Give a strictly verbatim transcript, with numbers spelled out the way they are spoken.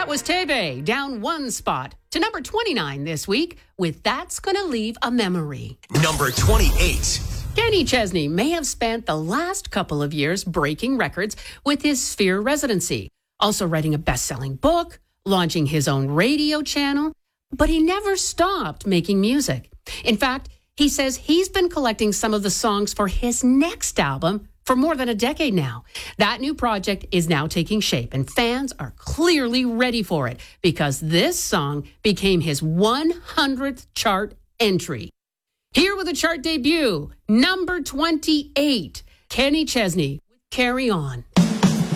That was Tebe, down one spot to number twenty-nine this week with That's Gonna Leave a Memory. Number twenty-eight. Kenny Chesney may have spent the last couple of years breaking records with his Sphere residency, also writing a best-selling book, launching his own radio channel, but he never stopped making music. In fact, he says he's been collecting some of the songs for his next album for more than a decade now. That new project is now taking shape, and fans are clearly ready for it because this song became his one hundredth chart entry. Here with a chart debut, number twenty-eight, Kenny Chesney, Carry On.